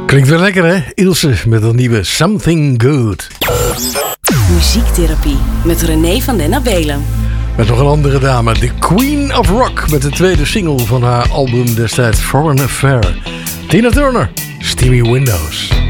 Klinkt weer lekker, hè? Ilse met een nieuwe Something Good. Muziektherapie met René van den Abelen. Met nog een andere dame, de Queen of Rock, met de tweede single van haar album destijds Foreign Affair. Tina Turner, Steamy Windows.